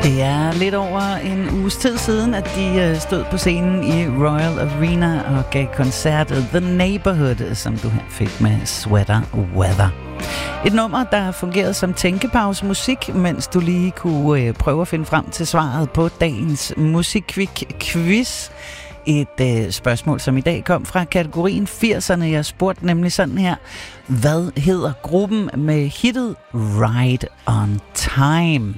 Det er lidt over en uges tid siden, at de stod på scenen i Royal Arena og gav koncertet The Neighborhood, som du her fik med Sweater Weather. Et nummer, der fungerede som tænkepause-musik, mens du lige kunne prøve at finde frem til svaret på dagens Musikquiz. Et spørgsmål, som i dag kom fra kategorien 80'erne. Jeg spurgte nemlig sådan her: hvad hedder gruppen med hittet Ride on Time?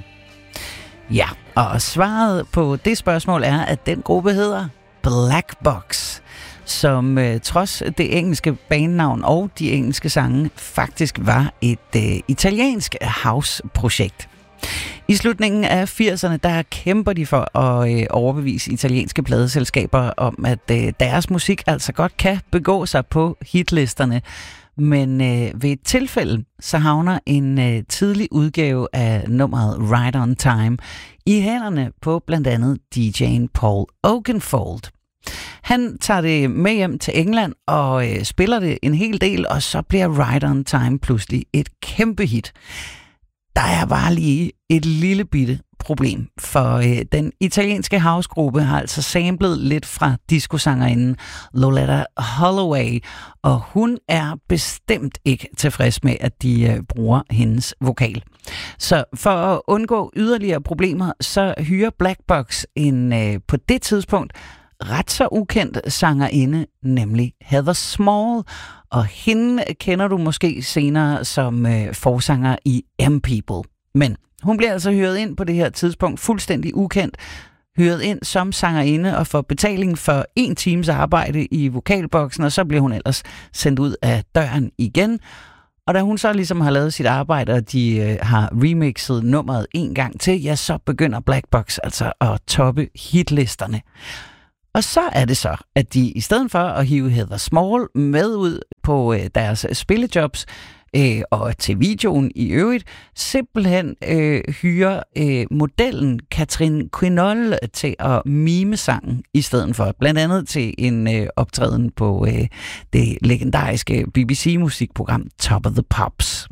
Ja, og svaret på det spørgsmål er, at den gruppe hedder Black Box, som trods det engelske bandnavn og de engelske sange faktisk var et italiensk house-projekt. I slutningen af 80'erne, der kæmper de for at overbevise italienske pladeselskaber om, at deres musik altså godt kan begå sig på hitlisterne. Men ved et tilfælde, så havner en tidlig udgave af nummeret Ride on Time i hænderne på blandt andet DJ'en Paul Oakenfold. Han tager det med hjem til England og spiller det en hel del, og så bliver Ride on Time pludselig et kæmpe hit. Der er bare lige et lille bitte problem, for den italienske housegruppe har altså samlet lidt fra discosangerinden Loleatta Holloway, og hun er bestemt ikke tilfreds med, at de bruger hendes vokal. Så for at undgå yderligere problemer, så hyrer Black Box en på det tidspunkt ret så ukendt sangerinde, nemlig Heather Small, og hende kender du måske senere som forsanger i M-People. Men hun bliver altså hyret ind på det her tidspunkt, fuldstændig ukendt, hyret ind som sangerinde og får betaling for 1 times arbejde i vokalboksen, og så bliver hun ellers sendt ud af døren igen. Og da hun så ligesom har lavet sit arbejde, og de har remixet nummeret en gang til, ja, så begynder Black Box altså at toppe hitlisterne. Og så er det så, at de i stedet for at hive Heather Small med ud på deres spillejobs og til videoen i øvrigt, simpelthen hyrer modellen Catherine Quinol til at mime sangen i stedet for. Blandt andet til en optræden på det legendariske BBC-musikprogram Top of the Pops.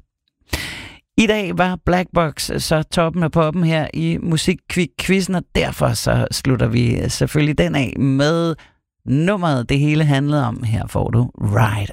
I dag var Black Box så toppen af poppen her i Musikquizzen, og derfor så slutter vi selvfølgelig den af med nummeret, det hele handlede om. Her får du Ride